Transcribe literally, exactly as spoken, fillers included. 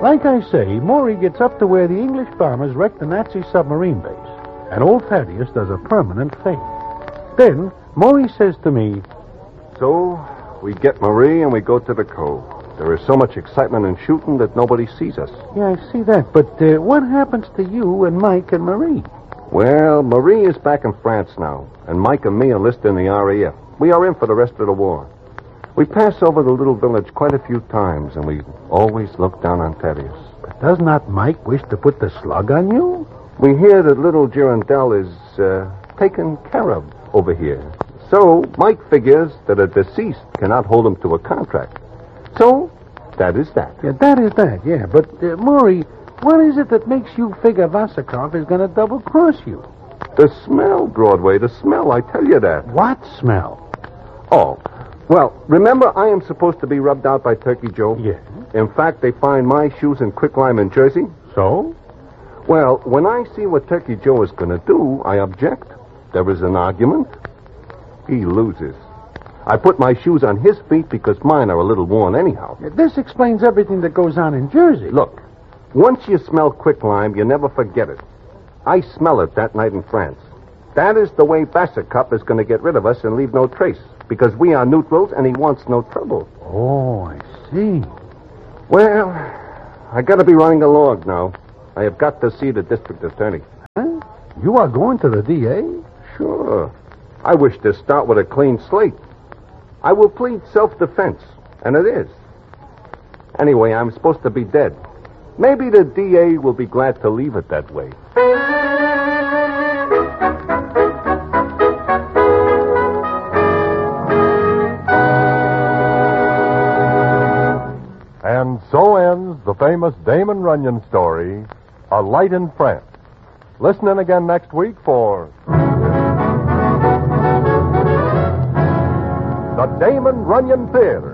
Like I say, Maury gets up to where the English bombers wrecked the Nazi submarine base, and old Thaddeus does a permanent fake. Then, Maury says to me, So, we get Marie and we go to the cove. There is so much excitement and shooting that nobody sees us. Yeah, I see that, but uh, what happens to you and Mike and Marie? Well, Marie is back in France now, and Mike and me enlisted in the R A F. We are in for the rest of the war. We pass over the little village quite a few times, and we always look down on Thaddeus. But does not Mike wish to put the slug on you? We hear that little Girondel is uh, taken care of over here. So Mike figures that a deceased cannot hold him to a contract. So, that is that. Yeah, that is that, yeah. But, uh, Maury, what is it that makes you figure Vasakov is going to double-cross you? The smell, Broadway, the smell, I tell you that. What smell? Oh, well, remember I am supposed to be rubbed out by Turkey Joe? Yeah. In fact, they find my shoes in Quicklime in Jersey. So? Well, when I see what Turkey Joe is going to do, I object. There is an argument. He loses. I put my shoes on his feet because mine are a little worn anyhow. Yeah, this explains everything that goes on in Jersey. Look, once you smell quicklime, you never forget it. I smell it that night in France. That is the way Vasakov is going to get rid of us and leave no trace, because we are neutrals and he wants no trouble. Oh, I see. Well, I got to be running along now. I have got to see the district attorney. Huh? You are going to the D A? Sure. I wish to start with a clean slate. I will plead self-defense, and it is. Anyway, I'm supposed to be dead. Maybe the D A will be glad to leave it that way. And so ends the famous Damon Runyon story, A Light in France. Listen in again next week for the Damon Runyon Theater.